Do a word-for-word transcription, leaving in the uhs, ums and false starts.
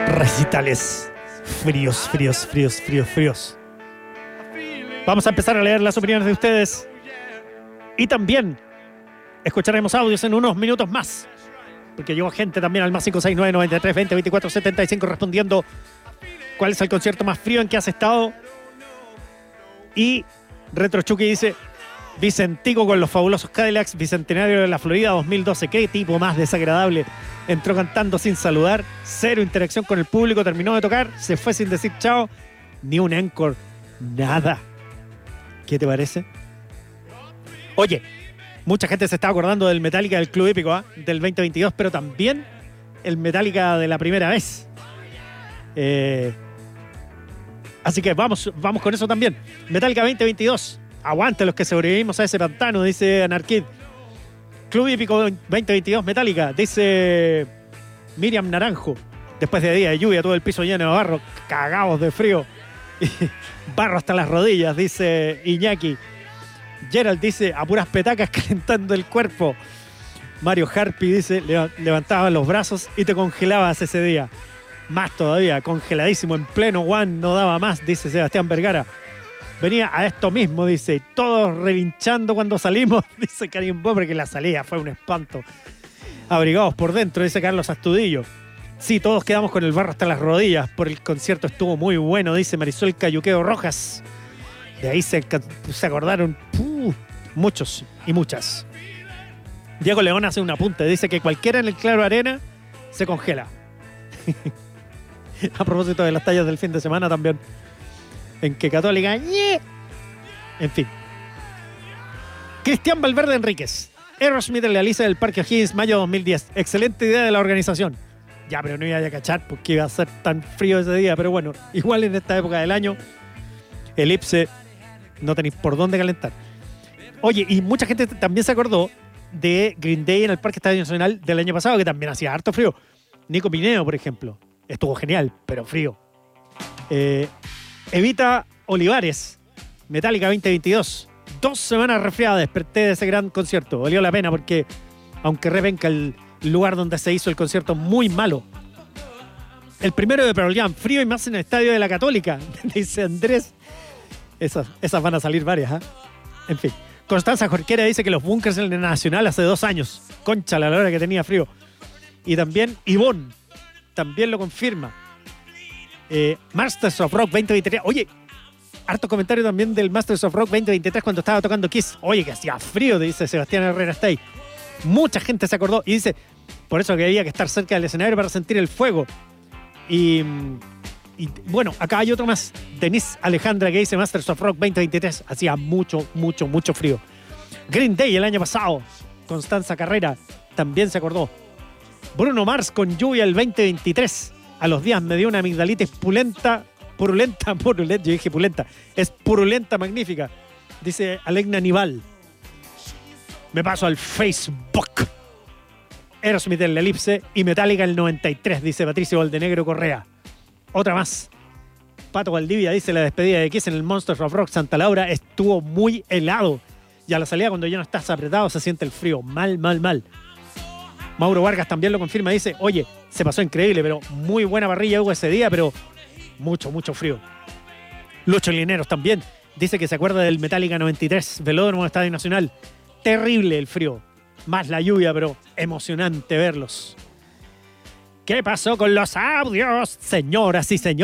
Recitales fríos, fríos, fríos, fríos, fríos. Vamos a empezar a leer las opiniones de ustedes. Y también escucharemos audios en unos minutos más. Porque llegó gente también al más cinco seis nueve, noventa y tres, veinte, veinticuatro, setenta y cinco respondiendo cuál es el concierto más frío en que has estado. Y Retro Chucky dice: Vicentico con los fabulosos Cadillacs, Bicentenario de la Florida dos mil doce. Qué tipo más desagradable. Entró cantando sin saludar, cero interacción con el público, terminó de tocar, se fue sin decir chao, ni un encore, nada. ¿Qué te parece? Oye, mucha gente se está acordando del Metallica del Club Hípico, ¿eh? Del veinte veintidós, pero también el Metallica de la primera vez. Eh, así que vamos, vamos con eso también. Metallica veinte veintidós. Aguante los que sobrevivimos a ese pantano, dice Anarkid. Club Hípico veinte veintidós Metallica, dice Miriam Naranjo. Después de día de lluvia, todo el piso lleno de barro, cagados de frío. Barro hasta las rodillas, dice Iñaki. Gerald dice: a puras petacas calentando el cuerpo. Mario Harpy dice: levantabas los brazos y te congelabas ese día. Más todavía, congeladísimo en pleno One, no daba más, dice Sebastián Vergara. Venía a esto mismo, dice, todos relinchando cuando salimos, dice Karim Bobre, que la salida fue un espanto. Abrigados por dentro, dice Carlos Astudillo. Sí, todos quedamos con el barro hasta las rodillas, por el concierto estuvo muy bueno, dice Marisol Cayuqueo Rojas. De ahí se, se acordaron uh, muchos y muchas. Diego León hace un apunte, dice que cualquiera en el Claro Arena se congela. A propósito de las tallas del fin de semana también. En que Católica... ¡yeah! En fin. Cristian Valverde Enríquez. Aerosmith en la lista del Parque O'Higgins, mayo dos mil diez. Excelente idea de la organización. Ya, pero no iba a cachar porque iba a ser tan frío ese día. Pero bueno, igual en esta época del año, Elipse, no tenéis por dónde calentar. Oye, y mucha gente también se acordó de Green Day en el Parque Estadio Nacional del año pasado, que también hacía harto frío. Nico Pineo, por ejemplo. Estuvo genial, pero frío. Eh... Evita Olivares, Metallica veinte veintidós. Dos semanas resfriada, desperté de ese gran concierto. Valió la pena porque, aunque revenca el lugar donde se hizo el concierto, muy malo. El primero de Pearl Jam, frío y más en el estadio de la Católica, dice Andrés. Esas, esas van a salir varias, ¿eh? En fin. Constanza Jorquera dice que los bunkers en el Nacional hace dos años. Concha la hora que tenía frío. Y también Ivonne, también lo confirma. Eh, Masters of Rock veinte veintitrés. Oye, harto comentario también del Masters of Rock veinte veintitrés cuando estaba tocando Kiss. Oye, que hacía frío, dice Sebastián Herrera Stay. Mucha gente se acordó y dice, por eso que había que estar cerca del escenario para sentir el fuego. Y, y bueno, acá hay otro más. Denise Alejandra que dice Masters of Rock veinte veintitrés. Hacía mucho, mucho, mucho frío. Green Day el año pasado. Constanza Carrera también se acordó. Bruno Mars con lluvia el veinte veintitrés. A los días me dio una amigdalitis pulenta, purulenta, purulenta, yo dije pulenta, es purulenta magnífica, dice Alegna Nival. Me paso al Facebook. Aerosmith en la Elipse y Metallica el noventa y tres, dice Patricio Valdenegro Correa. Otra más. Pato Valdivia dice: la despedida de Kiss en el Monsters of Rock Santa Laura estuvo muy helado. Y a la salida, cuando ya no estás apretado, se siente el frío. Mal, mal, mal. Mauro Vargas también lo confirma, dice: oye, se pasó increíble, pero muy buena parrilla hubo ese día, pero mucho, mucho frío. Lucho Lineros también dice que se acuerda del Metallica noventa y tres, Velódromo Estadio Nacional. Terrible el frío, más la lluvia, pero emocionante verlos. ¿Qué pasó con los audios, señoras y señores?